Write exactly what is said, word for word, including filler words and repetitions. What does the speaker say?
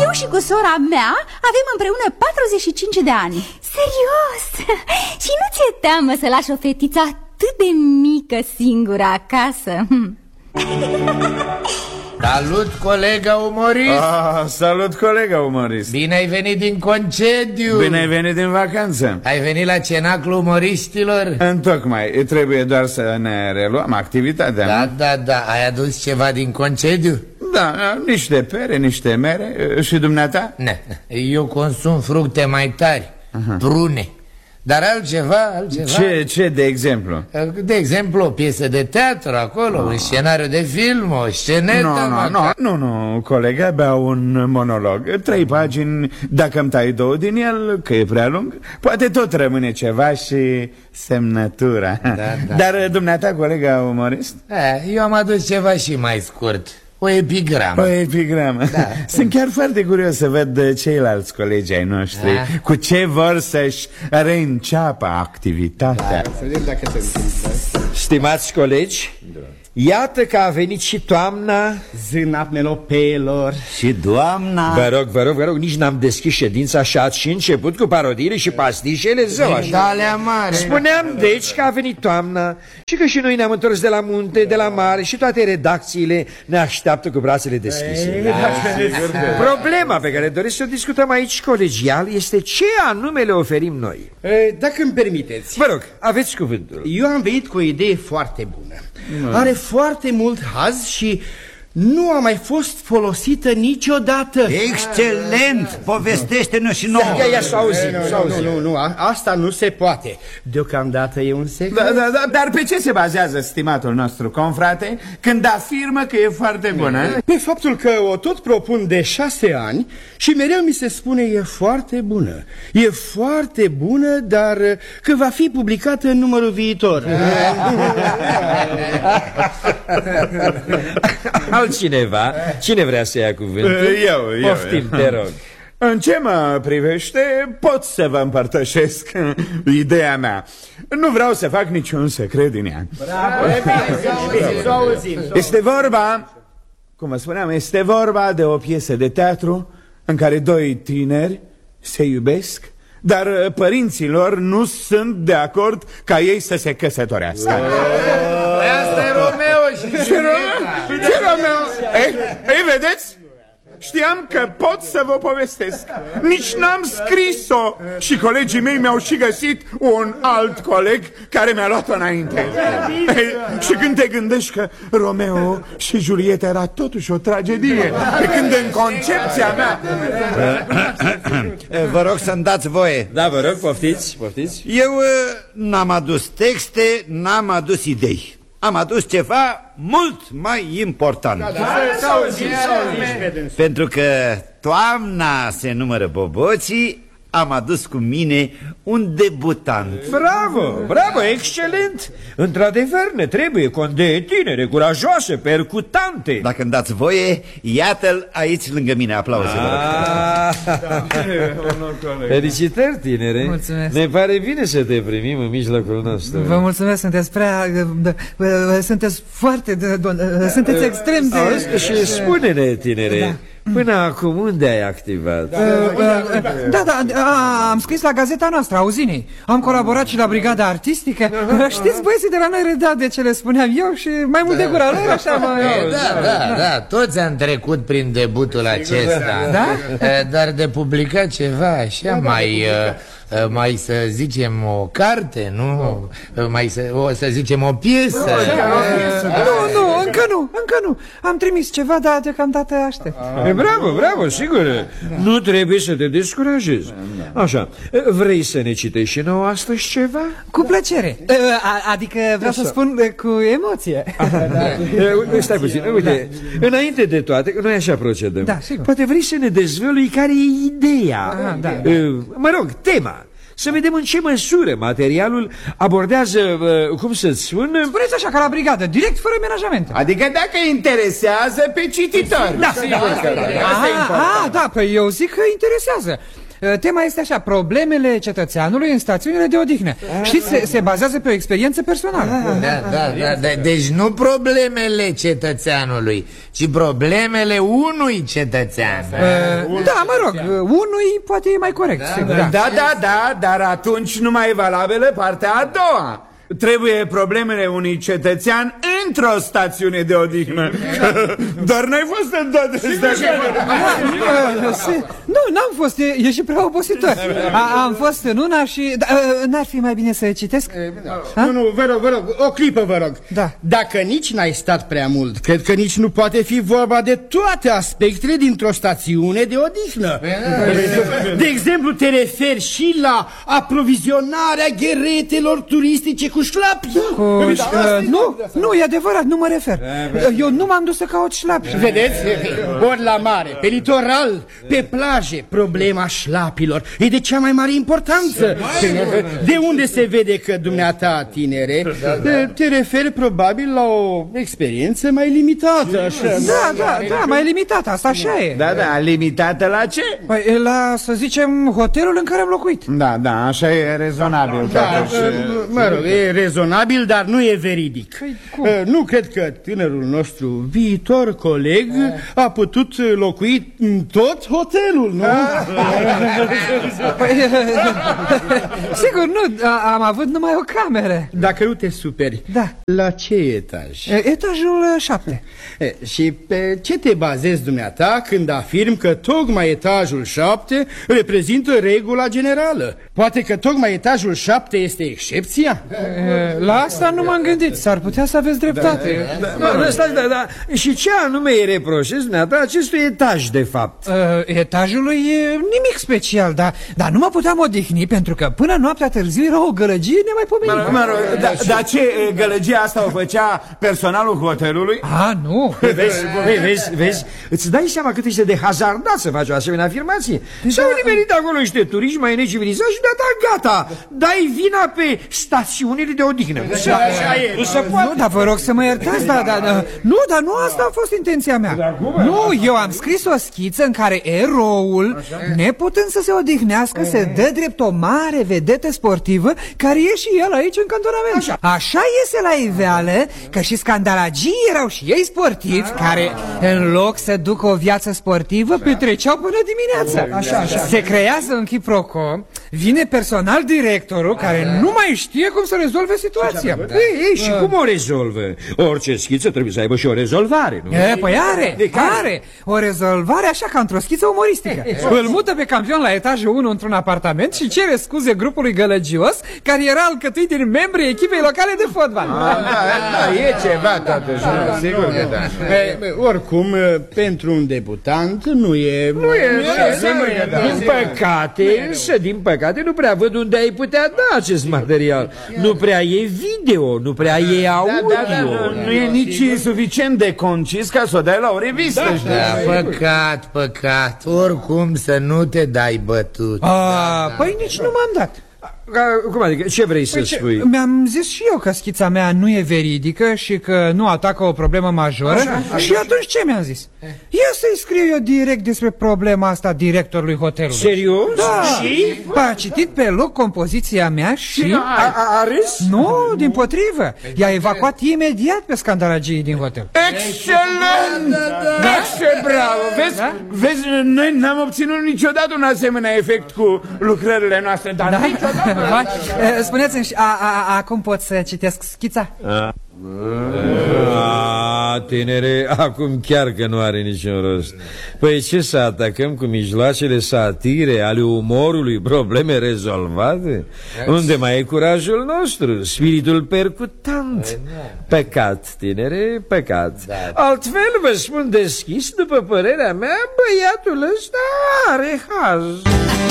Eu și cu sora mea avem împreună patruzeci și cinci de ani. Serios? Și nu ți-e teamă să lași o fetiță atât de mică singură acasă? Salut, colega umorist. Ah, salut, colega umorist. Bine ai venit din concediu. Bine ai venit din vacanță. Ai venit la cenaclul umoristilor? Întocmai, trebuie doar să ne reluăm activitatea. Da, da, da, ai adus ceva din concediu? Da, niște pere, niște mere. Și dumneata? Ne, eu consum fructe mai tari, Aha. prune. Dar altceva, altceva. Ce, ce, de exemplu? De exemplu, o piesă de teatru acolo, no. un scenariu de film, o scenetă. Nu, nu, nu, nu, nu, colega, abia un monolog. Trei pagini, dacă îmi tai două din el, că e prea lung, poate tot rămâne ceva și semnătura. Da, da. Dar dumneata, colega umorist? Eu am adus ceva și mai scurt. O epigramă. O epigramă, da. Sunt chiar foarte curios să văd ceilalți colegi ai noștri, da. cu ce vor să-și reînceapă activitatea. Da. Stimați colegi, da. iată că a venit și toamna. Zâna pelopeilor. Și doamna. Vă rog, vă rog, vă rog, nici n-am deschis ședința și ați și început cu parodiile și pastișele zău așa. Mare. Spuneam deci că a venit toamna și că și noi ne-am întors de la munte, de la mare și toate redacțiile ne așteaptă cu brațele deschise. Da, da. Problema pe care doresc să o discutăm aici colegial este ce anume le oferim noi. Dacă îmi permiteți. Vă rog, aveți cuvântul. Eu am venit cu o idee foarte bună. Mm. Are foarte mult haz și nu a mai fost folosită niciodată. Excelent! Povestește-ne și nouă. Ia, ia, să auzim, să auzim. Nu, nu, nu, asta nu se poate. Deocamdată e un secret. Da, da, da, dar pe ce se bazează stimatul nostru confrate când afirmă că e foarte bună? Pe faptul că o tot propun de șase ani și mereu mi se spune e foarte bună. E foarte bună, dar că va fi publicată în numărul viitor. Altcineva? Cine vrea să ia cuvântul? Eu, eu. Poftim, te rog. În ce mă privește, pot să vă împărtășesc ideea mea. Nu vreau să fac niciun secret din ea. Este vorba, cum vă spuneam, este vorba de o piesă de teatru în care doi tineri se iubesc, dar părinților nu sunt de acord ca ei să se căsătorească. Asta e Romeo și Julieta. Ce Romeo? Ei, ei, vedeți? Știam că pot să vă povestesc. Nici n-am scris-o. Și colegii mei mi-au și găsit un alt coleg care mi-a luat-o înainte. Ei, și când te gândești că Romeo și Julieta era totuși o tragedie, pe când în concepția mea... Vă rog să-mi dați voie. Da, vă rog, poftiți, poftiți. Eu n-am adus texte, n-am adus idei. Am adus ceva mult mai important. Da, da. Pentru că toamna se numără boboții, am adus cu mine un debutant. Bravo, bravo, excelent. Într-adevăr, ne trebuie condee tinere, curajoase, percutante. Dacă îmi dați voie, iată-l aici lângă mine, aplauze. Felicitări, tinere. Mulțumesc. Ne pare bine să te primim în mijlocul nostru. Vă mulțumesc, sunteți prea... Sunteți foarte... Sunteți extrem de... Și spune-ne, tinere, până acum unde ai activat? Da, da, am scris la gazeta noastră, Auzinii. Am colaborat și la brigada artistică. Știți, băieții de la noi redau de ce le spuneam eu și mai mult de gura lor, așa mai... Da, da, da, toți am trecut prin debutul acesta. Da? Dar de publicat ceva așa mai... mai să zicem o carte, nu? Mai să, o, să zicem o piesă. Nu, nu, încă nu, încă nu. Am trimis ceva, dar deocamdată aștept. Bravo, bravo, sigur. Nu trebuie să te descurajezi. Așa, vrei să ne citești și nouă astăzi ceva? Cu plăcere. Adică vreau să spun cu emoție. Stai puțin, uite, înainte de toate, noi așa procedăm. Da, sigur. Poate vrei să ne dezvălui care e ideea. Mă rog, tema. Să vedem în ce măsură materialul abordează, cum să-ți spun... Spuneți așa, ca la brigadă, direct, fără menajamente. Adică dacă interesează pe cititor. Da, sigur că da. Ah, da, păi eu zic că interesează. Tema este așa: problemele cetățeanului în stațiunile de odihnă. Știți, se, se bazează pe o experiență personală. Da, da, da, da. Deci nu problemele cetățeanului, ci problemele unui cetățean. uh, Da, mă rog, unui poate e mai corect. Da, sigur, da, da. da, da, da, dar atunci nu mai e valabilă partea a doua. Trebuie problemele unui cetățean într-o stațiune de odihnă. Doar n-ai fost în toate stațiunile. Nu, n-am fost, e, e și prea obositor. A, Am fost în una și... da, n-ar fi mai bine să citesc? Nu, nu, vă rog, vă rog, o clipă vă rog. Da. Dacă nici n-ai stat prea mult, cred că nici nu poate fi vorba de toate aspectele dintr-o stațiune de odihnă. De exemplu, te referi și la aprovizionarea gheretelor turistice cu șlapi. Cu, uh, nu, nu, e adevărat, nu mă refer. Eu nu m-am dus să caut șlapi. Vedeți? Ori la mare, pe litoral, pe plaje, problema șlapilor e de cea mai mare importanță. De unde se vede că dumneata, tinere, te referi probabil la o experiență mai limitată, așa. Da, da, da, mai limitată, asta așa e. Da, da, limitată la ce? Păi, la, să zicem, hotelul în care am locuit. Da, da, așa e rezonabil. Da, mă rog, e rezonabil, dar nu e veridic. Nu cred că tânărul nostru viitor coleg a putut locui în tot hotelul, nu? Păi, sigur, nu, a, am avut numai o cameră. Dacă nu te superi, da. La ce etaj? Etajul șapte. E, și pe ce te bazezi dumneata când afirm că tocmai etajul șapte reprezintă regula generală? Poate că tocmai etajul șapte este excepția? E, la asta nu m-am gândit, s-ar putea să aveți dreptate. Da, da, da, stai, da, da. Și ce anume îi reproșezi dumneata acestui etaj, de fapt? Uh, etajului e nimic special, dar, dar nu mă puteam odihni pentru că până noaptea târziu era o gălăgie nemaipomenită. Mă rog, dar da, ce gălăgia asta o făcea personalul hotelului? Ah, nu. Vezi, vezi, vezi, îți dai seama cât este de hazardat să faci o asemenea afirmație. S-au nimerit acolo niște turiști mai necivilizați și de-a gata, dai vina pe stațiunile de odihnă. Așa, așa e. Nu se poate. Nu, dar vă rog să mă iertați, da, da, da. Nu, dar nu asta a fost intenția mea. Nu, eu am scris o schiță în care eroul, neputând să se odihnească, se dă drept o mare vedetă sportivă care e și el aici în cantonament. Așa, așa iese la iveală că și scandalagii erau și ei sportivi care, în loc să ducă o viață sportivă, petreceau până dimineața. Așa, așa. Se creează un chiproco, vine personal directorul care nu mai știe cum să rezolve situația. Ei, ei, și cum o rezolvă? Orice schiță trebuie să aibă și o rezolvare, nu? E, păi are, are o rezolvare așa ca într-o schiță umoristică. Îl mută pe campion la etajul unu într-un apartament și cere scuze grupului gălăgios care era alcătuit din membrii echipei locale de fotbal. Da, da, e ceva totuși, sigur că da. Oricum, pentru un debutant nu e... Nu e, din păcate, însă, din păcate, nu prea văd unde ai putea da acest material. Nu prea e video, nu prea e audio. Da, da, da, nu e nici suficient de concis ca să o dai la o revistă. Da, păcat, păcat. Oricum să nu te dai bătut. A, păi nici nu m-am dat. Cum adică? Ce vrei să păi spui? Mi-am zis și eu că schița mea nu e veridică și că nu atacă o problemă majoră. Așa, așa. Și atunci ce mi-am zis? Ia să-i scriu eu direct despre problema asta directorului hotelului. Serios? Da. Și? A citit pe loc compoziția mea și... A, a, a râs? Nu, dimpotrivă. I-a evacuat imediat pe scandalagii din hotel. Excelent! Da, da. Ce bravo! Vezi, da? Vezi, noi n-am obținut niciodată un asemenea efect cu lucrările noastre, dar da? niciodată. Spuneți-mi, a, a, acum pot să citesc schița? A. A, tinere, acum chiar că nu are niciun rost. Păi ce să atacăm cu mijloacele satire ale umorului probleme rezolvate? Unde mai e curajul nostru, spiritul percutant? Păcat, tinere, păcat. Altfel vă spun deschis, după părerea mea, băiatul ăsta are haz.